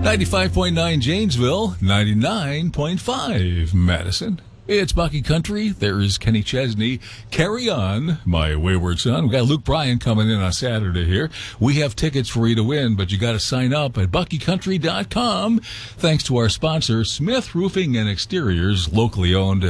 95.9 Janesville, 99.5 Madison. It's Bucky Country. There is Kenny Chesney. Carry on, my wayward son. We got Luke Bryan coming in on Saturday here. We have tickets for you to win, but you got to sign up at BuckyCountry.com. Thanks to our sponsor, Smith Roofing and Exteriors, locally owned